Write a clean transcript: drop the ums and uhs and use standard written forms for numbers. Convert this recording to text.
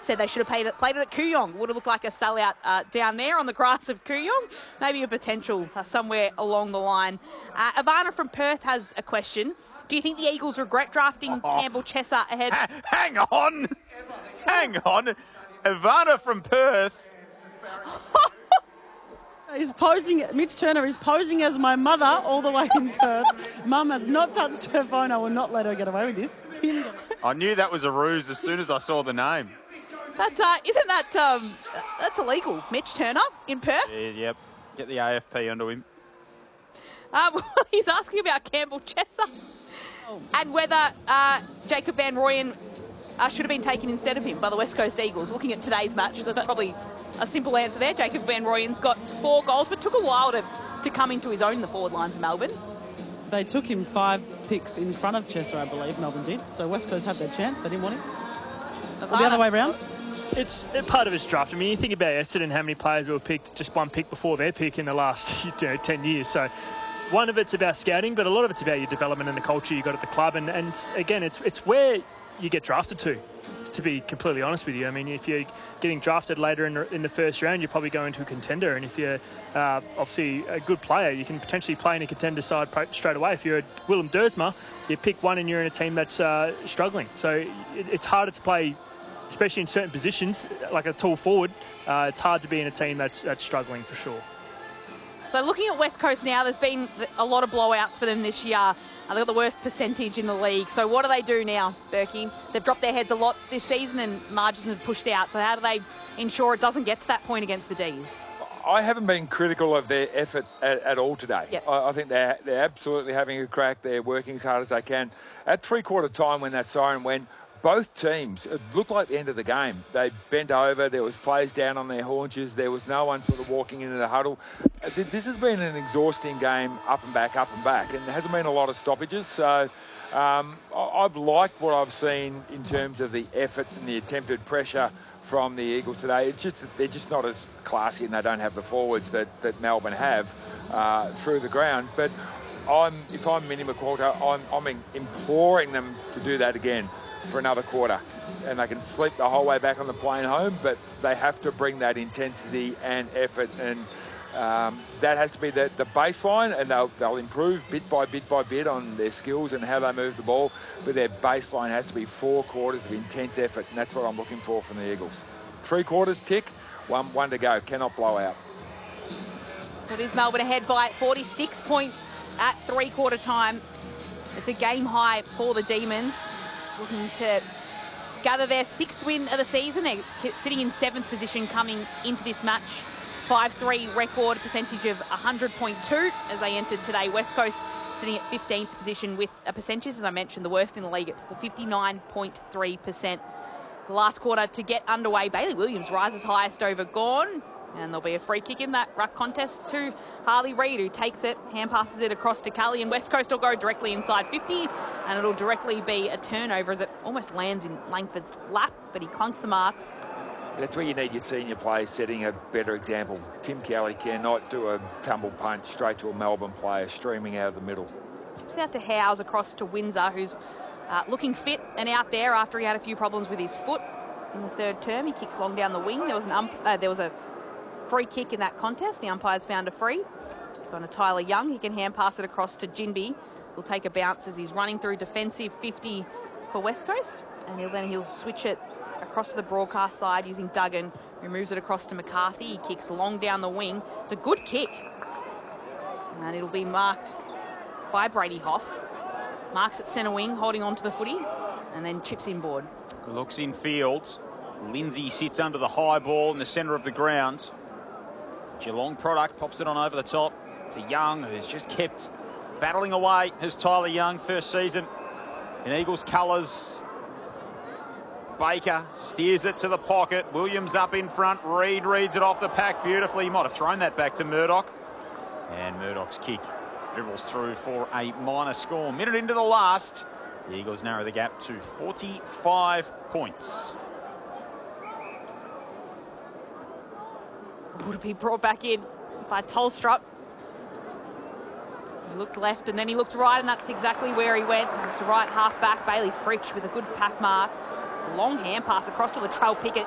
said they should have played it at Kooyong. Would have looked like a sellout down there on the grass of Kooyong. Maybe a potential somewhere along the line. Ivana from Perth has a question. Do you think the Eagles regret drafting Campbell Chesser ahead? Hang on. Ivana from Perth. He's posing, Mitch Turner is posing as my mother all the way in Perth. Mum has not touched her phone. I will not let her get away with this. I knew that was a ruse as soon as I saw the name. Isn't that that's illegal? Mitch Turner in Perth. Yep. Get the AFP onto him. He's asking about Campbell Chesser and whether Jacob Van Rooyen should have been taken instead of him by the West Coast Eagles. Looking at today's match, that's probably a simple answer there. Jacob Van Rooyen's got 4 goals, but took a while to come into his own in the forward line for Melbourne. They took him 5 picks in front of Chesser, I believe, Melbourne did. So West Coast had their chance. They didn't want him. Or the other way around. It's part of his draft. I mean, you think about Essendon, how many players were picked just 1 pick before their pick in the last 10 years. So one of it's about scouting, but a lot of it's about your development and the culture you got at the club. And again, it's where you get drafted to be completely honest with you. I mean, if you're getting drafted later in the first round, you're probably going to a contender. And if you're obviously a good player, you can potentially play in a contender side straight away. If you're a Willem Dersma, you pick one and you're in a team that's struggling. So it's harder to play, especially in certain positions, like a tall forward. It's hard to be in a team that's struggling for sure. So looking at West Coast now, there's been a lot of blowouts for them this year. They've got the worst percentage in the league. So what do they do now, Berkey? They've dropped their heads a lot this season and margins have pushed out. So how do they ensure it doesn't get to that point against the D's? I haven't been critical of their effort at all today. Yep. I think they're absolutely having a crack. They're working as hard as they can. At three-quarter time when that siren went, both teams, it looked like the end of the game. They bent over, there was players down on their haunches, there was no one sort of walking into the huddle. This has been an exhausting game, up and back, and there hasn't been a lot of stoppages. So I've liked what I've seen in terms of the effort and the attempted pressure from the Eagles today. It's just that they're just not as classy and they don't have the forwards that Melbourne have through the ground. But if I'm Minnie McQualter, I'm imploring them to do that again for another quarter, and they can sleep the whole way back on the plane home, but they have to bring that intensity and effort, and that has to be the baseline, and they'll improve bit by bit on their skills and how they move the ball, but their baseline has to be 4 quarters of intense effort, and that's what I'm looking for from the Eagles. 3 quarters tick, one to go, cannot blow out. So it is Melbourne ahead by 46 points at 3-quarter time. It's a game high for the Demons, looking to gather their 6th win of the season. They're sitting in 7th position coming into this match. 5-3 record, percentage of 100.2 as they entered today. West Coast sitting at 15th position with a percentage, as I mentioned, the worst in the league at 59.3%. The last quarter to get underway, Bailey Williams rises highest over Gawn. And there'll be a free kick in that ruck contest to Harley Reid, who takes it, hand passes it across to Cully, and West Coast will go directly inside 50, and it'll directly be a turnover as it almost lands in Langford's lap, but he clunks the mark. That's where you need your senior players setting a better example. Tim Kelly cannot do a tumble punch straight to a Melbourne player streaming out of the middle. Chips out to Howes across to Windsor, who's looking fit and out there after he had a few problems with his foot in the 3rd term. He kicks long down the wing. There was a free kick in that contest. The umpires found a free. It's gone to Tyler Young. He can hand pass it across to Jinby. He'll take a bounce as he's running through defensive 50 for West Coast. And he'll switch it across to the broadcast side using Duggan, who moves it across to McCarthy. He kicks long down the wing. It's a good kick. And it'll be marked by Brady Hoff. Marks at centre wing, holding on to the footy, and then chips inboard. Looks in field. Lindsay sits under the high ball in the centre of the ground. Geelong product pops it on over the top to Young, who's just kept battling away as Tyler Young, first season in Eagles colours. Baker steers it to the pocket. Williams up in front. Reid reads it off the pack beautifully. He might have thrown that back to Murdoch. And Murdoch's kick dribbles through for a minor score. Minute into the last. The Eagles narrow the gap to 45 points. Would be brought back in by Tolstrup. He looked left and then he looked right, and that's exactly where he went. It's the right half back, Bailey Fritsch, with a good pack mark. Long hand pass across to Latrell Pickett.